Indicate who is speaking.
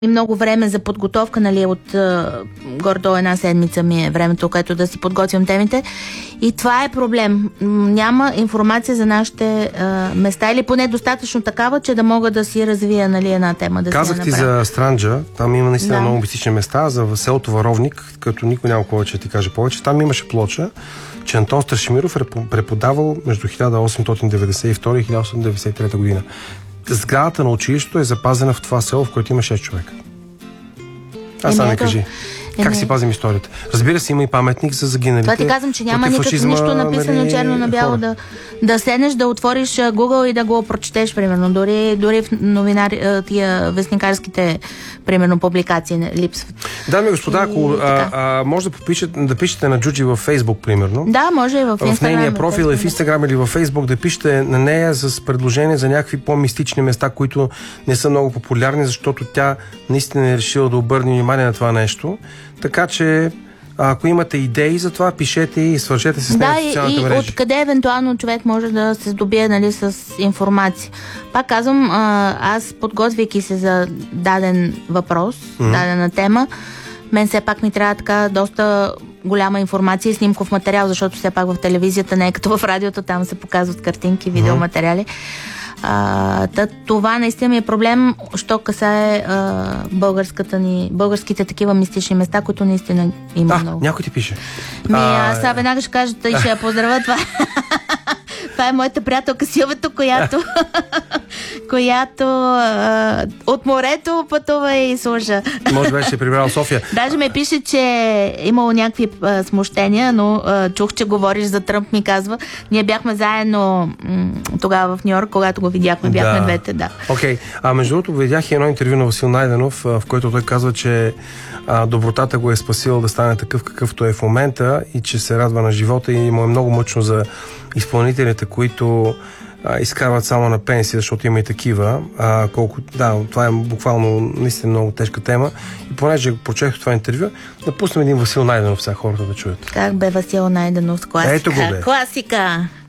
Speaker 1: И много време за подготовка, нали, от горе-долу една седмица ми е времето, което да си подготвям темите. И това е проблем. Няма информация за нашите места, или поне достатъчно такава, че да мога да си развия, нали, една тема. Да
Speaker 2: казах ти за Странджа, там има наистина много мистични места, за селото Варовник, като никой няма повече да ти каже повече. Там имаше плоча, че Антон Страшимиров преподавал между 1892 и 1893 година. Сградата на училището е запазена в това село, в което има 6 човека. Сам ми кажи. Как си пазим историята? Разбира се, има и паметник за загиналите.
Speaker 1: Това ти казвам, че няма нищо написано черно на бяло. Да седнеш, да отвориш Google и да го прочетеш, примерно. Дори в тия вестникарските, примерно, публикации липсват.
Speaker 2: Дами и господа, ако може да пишете на Джуджи във Фейсбук, примерно.
Speaker 1: Да, може и в Инстаграм.
Speaker 2: В нейния профил или в Инстаграм или във Фейсбук да пишете на нея с предложение за някакви по-мистични места, които не са много популярни, защото тя наистина е решила да обърне внимание на това нещо. Така че, ако имате идеи за това, пишете и свържете се с нея в социалните мрежи.
Speaker 1: Да, и откъде евентуално човек може да се здобие, нали, с информация. Пак казвам, аз подготвяйки се за даден въпрос, дадена тема, мен все пак ми трябва така доста голяма информация и снимков материал, защото все пак в телевизията не е като в радиото, там се показват картинки, видеоматериали. Това наистина ми е проблем, що касае българските такива мистични места, които наистина има много.
Speaker 2: Някой ти пише.
Speaker 1: Аз веднага ще кажа, и ще я поздравя. Това е моята приятелка Силвето, която от морето пътува и слуша.
Speaker 2: Може би ще е прибрал София.
Speaker 1: Даже ме пише, че е имало някакви смущения, но чух, че говориш за Тръмп, ми казва. Ние бяхме заедно тогава в Нью-Йорк, когато го видяхме, бяхме двете, да.
Speaker 2: Окей. Между другото, видях едно интервю на Васил Найденов, в което той казва, че добротата го е спасила да стане такъв, какъвто е в момента и че се радва на живота и му е много мъчно за изпълнителите, които изкарват само на пенсия, защото има и такива. Това е буквално наистина много тежка тема. И понеже прочетох това интервю, да пуснем един Васил Найденов, сега хората да чуят.
Speaker 1: Как бе Васил Найденов с класика?
Speaker 2: Ето го бе.
Speaker 1: Класика!